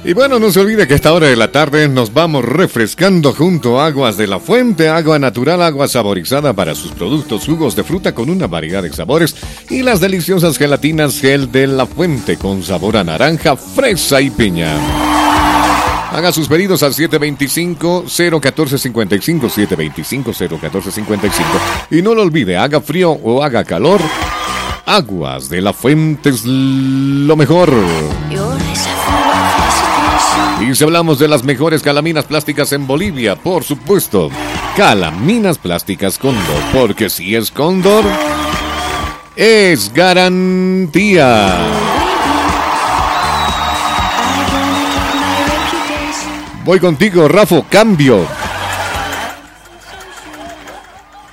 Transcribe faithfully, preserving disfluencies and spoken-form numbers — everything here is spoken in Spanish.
Y bueno, no se olvide que a esta hora de la tarde nos vamos refrescando junto a Aguas de la Fuente, agua natural, agua saborizada para sus productos, jugos de fruta con una variedad de sabores y las deliciosas gelatinas Gel de la Fuente con sabor a naranja, fresa y piña. Haga sus pedidos al siete dos cinco, cero uno cuatro cinco cinco, siete dos cinco, cero uno cuatro cinco cinco. Y no lo olvide, haga frío o haga calor, Aguas de la Fuente es lo mejor. Y si hablamos de las mejores calaminas plásticas en Bolivia, por supuesto, Calaminas Plásticas Cóndor, porque si es Cóndor, es garantía. Voy contigo, Rafa, cambio.